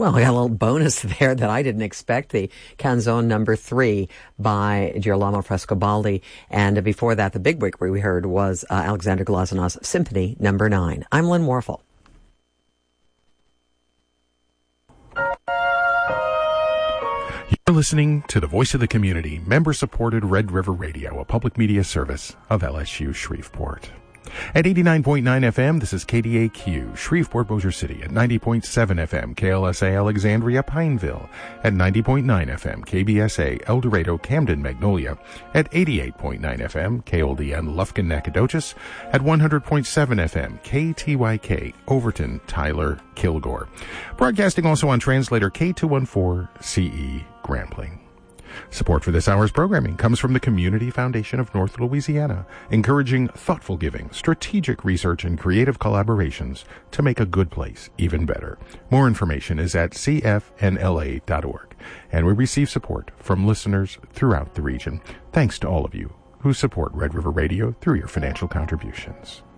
Well, we got a little bonus there that I didn't expect. The Canzone number 3 by Girolamo Frescobaldi. And before that, the big break we heard was Alexander Glazonov's Symphony number 9. I'm Lynn Warfel. You're listening to the Voice of the Community, member-supported Red River Radio, a public media service of LSU Shreveport. At 89.9 FM, this is KDAQ, Shreveport, Bossier City. At 90.7 FM, KLSA Alexandria, Pineville. At 90.9 FM, KBSA El Dorado, Camden, Magnolia. At 88.9 FM, KOLDN Lufkin, Nacogdoches. At 100.7 FM, KTYK Overton, Tyler, Kilgore. Broadcasting also on translator K214CE Grambling. Support for this hour's programming comes from the Community Foundation of North Louisiana, encouraging thoughtful giving, strategic research, and creative collaborations to make a good place even better. More information is at cfnla.org, and we receive support from listeners throughout the region. Thanks to all of you who support Red River Radio through your financial contributions.